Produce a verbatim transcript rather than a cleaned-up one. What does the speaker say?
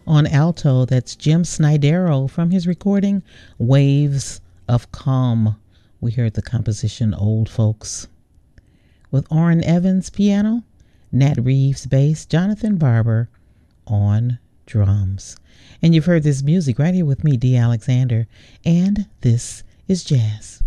On alto, that's Jim Snydero from his recording Waves of Calm. We heard the composition Old Folks. With Orrin Evans piano, Nat Reeves bass, Jonathan Barber on drums. And you've heard this music right here with me, Dee Alexander, and this is jazz.